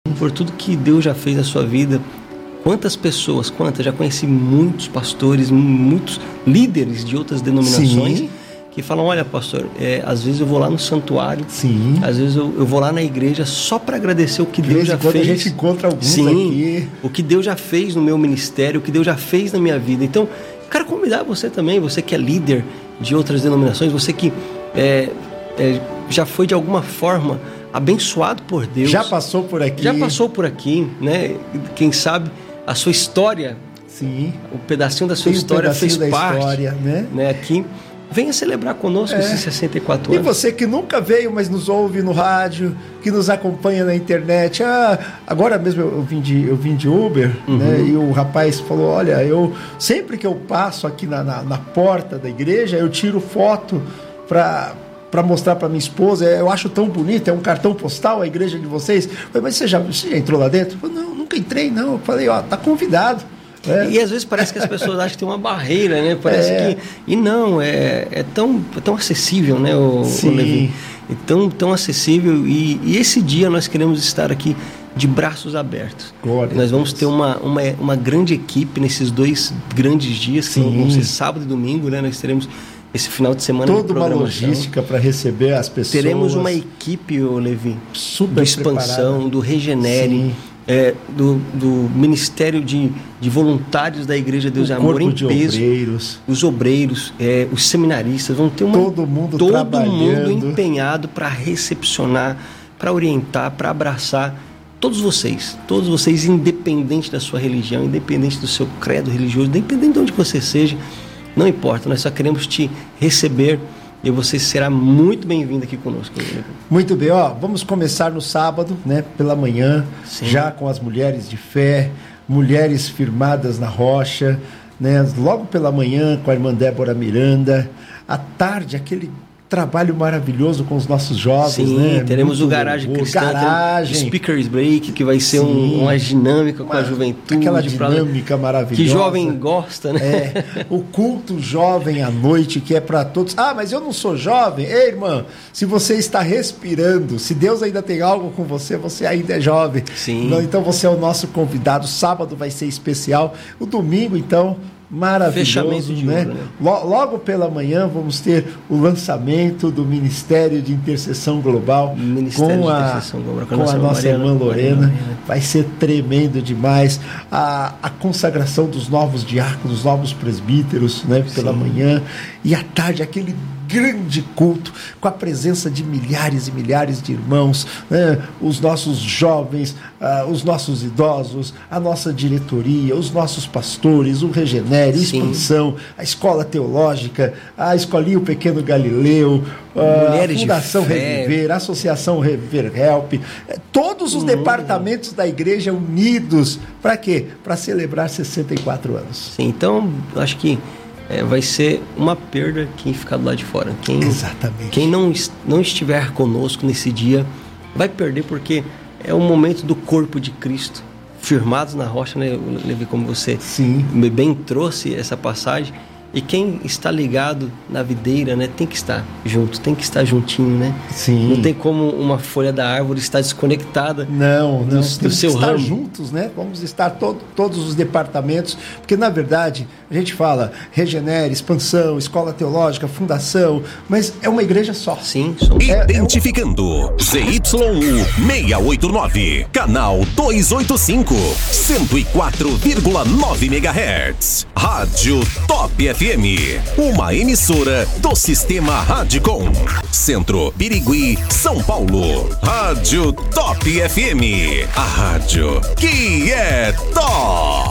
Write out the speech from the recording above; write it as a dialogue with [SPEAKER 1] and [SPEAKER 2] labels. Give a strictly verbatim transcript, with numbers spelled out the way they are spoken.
[SPEAKER 1] por tudo que Deus já fez na sua vida. Quantas pessoas, quantas, já conheci muitos pastores, muitos líderes de outras denominações. Sim. Que falam, olha, pastor, é, às vezes eu vou lá no santuário, Sim. às vezes eu, eu vou lá na igreja só para agradecer o que de Deus já fez.
[SPEAKER 2] A gente encontra alguns
[SPEAKER 1] Sim,
[SPEAKER 2] aqui.
[SPEAKER 1] O que Deus já fez no meu ministério, o que Deus já fez na minha vida. Então, quero convidar você também, você que é líder de outras denominações, você que é, é, já foi de alguma forma abençoado por Deus.
[SPEAKER 2] Já passou por aqui.
[SPEAKER 1] Já passou por aqui, né? Quem sabe a sua história,
[SPEAKER 2] Sim.
[SPEAKER 1] o pedacinho da sua
[SPEAKER 2] Tem
[SPEAKER 1] história
[SPEAKER 2] um
[SPEAKER 1] fez
[SPEAKER 2] da
[SPEAKER 1] parte,
[SPEAKER 2] história, né?
[SPEAKER 1] né? Aqui. Venha celebrar conosco é. esses sessenta e quatro anos.
[SPEAKER 2] E você que nunca veio, mas nos ouve no rádio, que nos acompanha na internet. Ah, agora mesmo eu vim de, eu vim de Uber, uhum. né? E o rapaz falou, olha, eu sempre que eu passo aqui na, na, na porta da igreja, eu tiro foto para... para mostrar para minha esposa, eu acho tão bonito, é um cartão postal a igreja de vocês. Eu falei, mas você já, você já entrou lá dentro? Eu falei, não, nunca entrei não. Eu falei, ó, tá convidado. É.
[SPEAKER 1] E às vezes parece que as pessoas acham que tem uma barreira, né? Parece é. que... E não, é, é, tão, é tão acessível, né, o, o Levi? É tão, tão acessível. E, e esse dia nós queremos estar aqui de braços abertos.
[SPEAKER 2] Glória
[SPEAKER 1] nós vamos ter uma, uma, uma grande equipe nesses dois grandes dias, que vão ser sábado e domingo, né? Nós teremos esse final de semana
[SPEAKER 2] toda uma logística para receber as pessoas.
[SPEAKER 1] Teremos uma equipe, ô Levi,
[SPEAKER 2] super
[SPEAKER 1] do Expansão,
[SPEAKER 2] preparada.
[SPEAKER 1] do Regenere, é, do, do Ministério de, de Voluntários da Igreja Deus e Amor em
[SPEAKER 2] de
[SPEAKER 1] peso,
[SPEAKER 2] obreiros.
[SPEAKER 1] os obreiros, é, os seminaristas, vão ter uma,
[SPEAKER 2] todo mundo
[SPEAKER 1] todo
[SPEAKER 2] trabalhando.
[SPEAKER 1] mundo empenhado para recepcionar, para orientar, para abraçar todos vocês, todos vocês, independente da sua religião, independente do seu credo religioso, independente de onde você seja. Não importa, nós só queremos te receber e você será muito bem-vindo aqui conosco.
[SPEAKER 2] Muito bem, ó, vamos começar no sábado, né, pela manhã, Sim. já com as mulheres de fé, mulheres firmadas na rocha, né, logo pela manhã com a irmã Débora Miranda, à tarde aquele trabalho maravilhoso com os nossos jovens.
[SPEAKER 1] Sim,
[SPEAKER 2] né?
[SPEAKER 1] teremos Muito o Garagem Cristã,
[SPEAKER 2] garagem.
[SPEAKER 1] Speakers Break, que vai ser um, uma dinâmica uma, com a juventude.
[SPEAKER 2] Aquela dinâmica pra... maravilhosa.
[SPEAKER 1] Que jovem gosta, né?
[SPEAKER 2] É, o culto jovem à noite, que é para todos. Ah, mas eu não sou jovem. Ei, irmã, se você está respirando, se Deus ainda tem algo com você, você ainda é jovem.
[SPEAKER 1] Sim.
[SPEAKER 2] Então você é o nosso convidado. Sábado vai ser especial. O domingo, então... maravilhoso, né? Ouro, né? Logo pela manhã vamos ter o lançamento do Ministério de Intercessão Global
[SPEAKER 1] Ministério
[SPEAKER 2] com a,
[SPEAKER 1] de Intercessão Global, com
[SPEAKER 2] com a nossa
[SPEAKER 1] Mariana,
[SPEAKER 2] irmã Lorena.
[SPEAKER 1] Mariana.
[SPEAKER 2] Vai ser tremendo demais. A, a consagração dos novos diáconos, novos presbíteros, né? Pela Sim. manhã. E à tarde aquele grande culto com a presença de milhares e milhares de irmãos, né? Os nossos jovens, uh, os nossos idosos, a nossa diretoria, os nossos pastores, o Regenere, Expansão, a Escola Teológica, a Escolinha o Pequeno Galileu, uh, a Fundação Reviver, a Associação Reviver Help, todos os hum. departamentos da igreja unidos. Para quê? Para celebrar sessenta e quatro anos.
[SPEAKER 1] Sim, então acho que É, vai ser uma perda quem ficar do lado de fora. Quem,
[SPEAKER 2] Exatamente.
[SPEAKER 1] Quem não, não estiver conosco nesse dia vai perder, porque é o momento do corpo de Cristo, firmados na rocha, né, Levi, como você
[SPEAKER 2] Sim.
[SPEAKER 1] bem trouxe essa passagem. E quem está ligado na videira, né, tem que estar junto, tem que estar juntinho, né?
[SPEAKER 2] Sim.
[SPEAKER 1] Não tem como uma folha da árvore estar desconectada.
[SPEAKER 2] Não, não.
[SPEAKER 1] Do, do seu
[SPEAKER 2] estar
[SPEAKER 1] ramo.
[SPEAKER 2] juntos, né? Vamos estar todo, todos os departamentos, porque na verdade a gente fala Regenere, Expansão, Escola Teológica, Fundação, mas é uma igreja só.
[SPEAKER 1] Sim, somos.
[SPEAKER 3] É, Identificando é um... Z Y U seiscentos e oitenta e nove, canal duzentos e oitenta e cinco, cento e quatro vírgula nove megahertz. Rádio Top F M, uma emissora do Sistema Radicom. Centro, Birigui, São Paulo. Rádio Top F M, a rádio que é top.